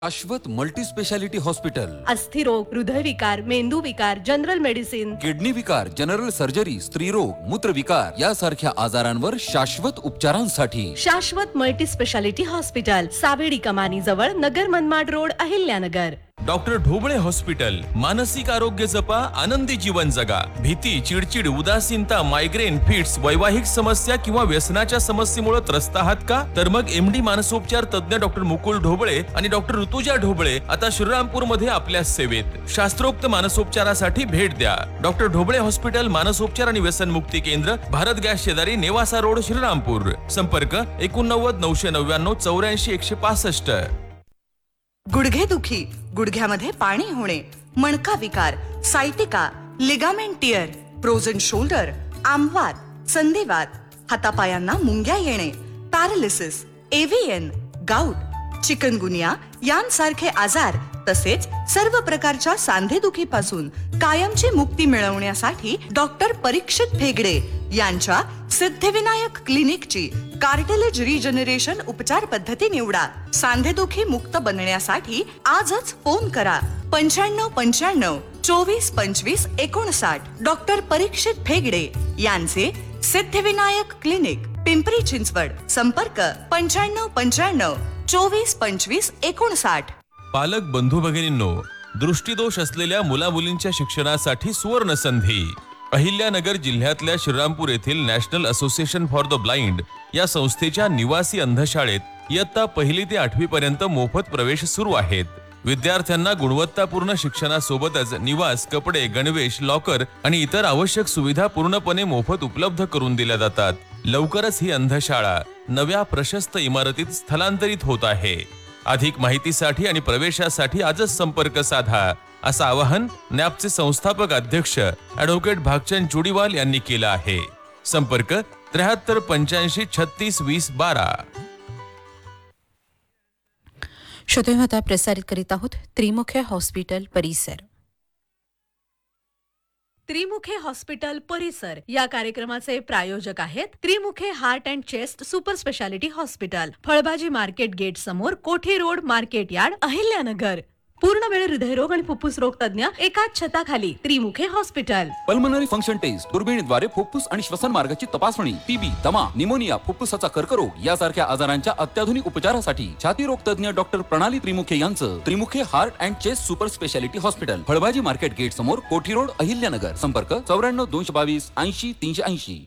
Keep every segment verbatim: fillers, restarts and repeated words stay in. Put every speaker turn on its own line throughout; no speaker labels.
शाश्वत multi speciality hospital,
अस्थिरोग, हृदयविकार, मेंदूविकार, general medicine,
kidney विकार, जनरल सर्जरी, स्त्रीरोग, मूत्रविकार यासारख्या आजारांवर शाश्वत उपचारांसाठी
शाश्वत मल्टी स्पेशालिटी हॉस्पिटल, सावेडी कमानी जवळ, Nagar Manmad road, Ahilyanagar.
Doctor Dhoble hospital. मानसिक आरोग्य जपा, आनंदी जीवन जगा. भीती, चिडचिड, उदासीनता, मायग्रेन, फिट्स, वैवाहिक समस्या किंवा व्यसनाच्या समस्येमुळे त्रस्त आहात का? तर मग एमडी मानसोपचार तज्ञ डॉक्टर मुकुल ढोबळे आणि डॉक्टर ऋतुजा ढोबळे आता श्रीरामपूर मध्ये आपल्या सेवेत. शास्त्रोक्त मानसोपचारासाठी भेट द्या. डॉक्टर ढोबळे हॉस्पिटल, मानसोपचार आणि व्यसनमुक्ती केंद्र, भारत गॅस शेजारी, नेवासा रोड, श्रीरामपूर. संपर्क एकोणनव्वद नऊशे नव्याण्णव चौऱ्याऐंशी एकशे पासष्ट.
गुडघेदुखी, गुडघ्यामध्ये पाणी होणे, मणका विकार, sciatica, ligament tier, frozen shoulder, आमवात, संधिवात, हातापायांना मुंग्या येणे, पॅरालिसिस, एव्हीएन, गाऊट, चिकनगुनिया यांसारखे आजार तसेच सर्व प्रकारच्या सांधेदुखीपासून कायमची मुक्ती मिळवण्यासाठी डॉक्टर परीक्षित भेगडे यांच्या सिद्धिविनायक क्लिनिकची कार्टिलेज रिजनरेशन उपचार पद्धती निवडा. सांधेदुखी मुक्त बनण्यासाठी आजच फोन करा पंच्याण्णव पंच्याण्णव चोवीस पंचवीस एकोणसाठ. डॉक्टर परीक्षित भेगडे यांचे सिद्धिविनायक क्लिनिक, पिंपरी चिंचवड. संपर्क पंच्याण्णव पंच्याण्णव चोवीस पंचवीस एकोणसाठ.
पालक बंधू भगिनींनो, दृष्टीदोष असलेल्या मुला मुलींच्या शिक्षणासाठी सुवर्ण संधी. अहिल्यानगर जिल्ह्यातल्या श्रीरामपूर येथील national association for the blind या संस्थेच्या निवासी अंधशाळेत इयत्ता पहिली ते आठवी पर्यंत मोफत प्रवेश सुरू आहेत. विद्यार्थ्यांना गुणवत्तापूर्ण शिक्षणासोबतच निवास, कपडे, गणवेश, लॉकर आणि इतर आवश्यक सुविधा पूर्णपणे मोफत उपलब्ध करून दिल्या जातात. लवकरच ही अंधशाळा नव्या प्रशस्त इमारतीत स्थलांतरित होत आहे. अधिक माहितीसाठी आणि प्रवेशासाठी आजच संपर्क साधा, असं आवाहन नॅपचे संस्थापक अध्यक्ष ॲडव्होकेट भागचंद जुडीवाल यांनी केलं आहे. संपर्क त्र्याहत्तर पंच्याऐंशी छत्तीस वीस बारा.
श्रोते, आता प्रसारित करीत आहोत त्रिमुखे हॉस्पिटल परिसर.
त्रिमुखे हॉस्पिटल परिसर या कार्यक्रमाचे प्रायोजक आहेत Trimukhe heart and chest super speciality hospital, फळभाजी मार्केट गेट समोर, कोठी रोड, मार्केट यार्ड, अहिल्यानगर. पूर्ण वेळ हृदयरोग आणि फुफ्फुस रोग तज्ञ एकाच छताखाली. Trimukhe hospital.
Pulmonary function taste, दुर्बिणीद्वारे फुफ्फुस आणि श्वसन मार्गाची तपासणी, टीबी, दमा, निमोनिया, फुफ्फुसाचा कर्करोग यासारख्या आजारांच्या अत्याधुनिक उपचारासाठी छाती रोग तज्ञ डॉक्टर प्रणाली त्रिमुखे यांचं Trimukhe heart and chest super speciality hospital, फळभाजी मार्केट गेट समोर, कोठी रोड, अहिल्यानगर. संपर्क चौऱ्याण्णव दोनशे बावीस ऐंशी तीनशे ऐंशी.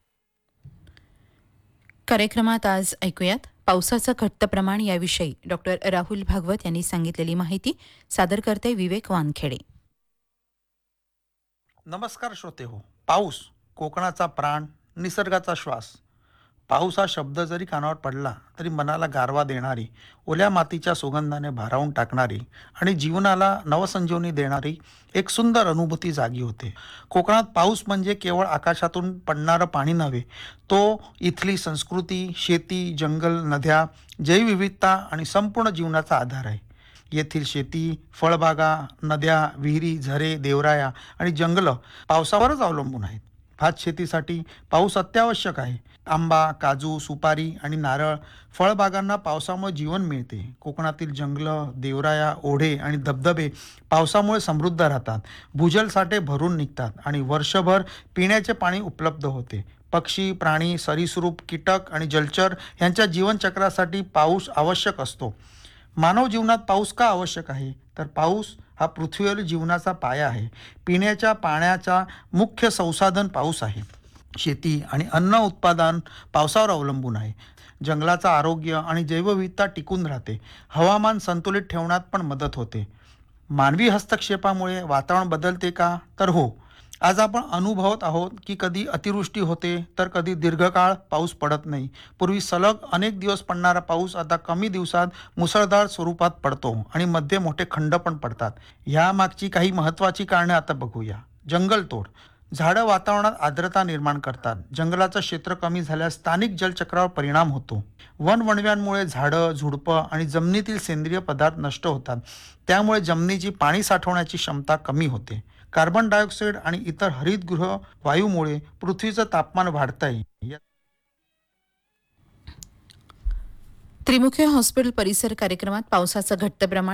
कार्यक्रमात आज ऐकूयात पावसाचं घटतं प्रमाण याविषयी डॉक्टर राहुल भागवत यांनी सांगितलेली माहिती. सादर करते विवेक वानखेडे.
नमस्कार श्रोते हो. पाऊस कोकणाचा प्राण, निसर्गाचा श्वास. पाऊस हा शब्द जरी कानावर पडला तरी मनाला गारवा देणारी, ओल्या मातीच्या सुगंधाने भारावून टाकणारी आणि जीवनाला नवसंजीवनी देणारी एक सुंदर अनुभूती जागी होते. कोकणात पाऊस म्हणजे केवळ आकाशातून पडणारं पाणी नव्हे, तो इथली संस्कृती, शेती, जंगल, नद्या, जैवविविधता आणि संपूर्ण जीवनाचा आधार आहे. येथील शेती, फळबागा, नद्या, विहिरी, झरे, देवराया आणि जंगलं पावसावरच अवलंबून आहेत. भात शेतीसाठी पाऊस अत्यावश्यक आहे. आंबा, काजू, सुपारी आणि नारळ फळबागांना पावसामुळे जीवन मिळते. कोकणातील जंगलं, देवराया, ओढे आणि धबधबे पावसामुळे समृद्ध राहतात. भूजल साठे भरून निघतात आणि वर्षभर पिण्याचे पाणी उपलब्ध होते. पक्षी, प्राणी, सरीसृप, कीटक आणि जलचर यांच्या जीवनचक्रासाठी पाऊस आवश्यक असतो. मानव जीवनात पाऊस का आवश्यक आहे? तर पाऊस हा पृथ्वीवरील जीवनाचा पाया आहे. पिण्याच्या पाण्याचा मुख्य संसाधन पाऊस आहे. शेती आणि अन्न उत्पादन पावसावर अवलंबून आहे. जंगलाचं आरोग्य आणि जैवविविधता टिकून राहते. हवामान संतुलित ठेवण्यात पण मदत होते. मानवी हस्तक्षेपामुळे वातावरण बदलते का? तर हो. आज आपण अनुभवत आहोत की कधी अतिवृष्टी होते तर कधी दीर्घकाळ पाऊस पडत नाही. पूर्वी सलग अनेक दिवस पडणारा पाऊस आता कमी दिवसात मुसळधार स्वरूपात पडतो आणि मध्ये मोठे खंड पण पडतात. ह्यामागची काही महत्त्वाची कारणे आता बघूया. जंगलतोड. झाडं वातावरणात आर्द्रता निर्माण करतात. जंगलाचं क्षेत्र कमी झाल्यास स्थानिक जलचक्रावर परिणाम होतो. वनवणव्यांमुळे झाडं, झुडपं आणि जमिनीतील सेंद्रिय पदार्थ नष्ट होतात. त्यामुळे जमिनीची पाणी साठवण्याची क्षमता कमी होते. कार्बन डायऑक्साईड आणि इतर हरितगृह वायूमुळे पृथ्वीचं तापमान वाढत आहे.
त्रिमुखे हॉस्पिटल परिसर कार्यक्रमात पावसाचं घटतं प्रमाण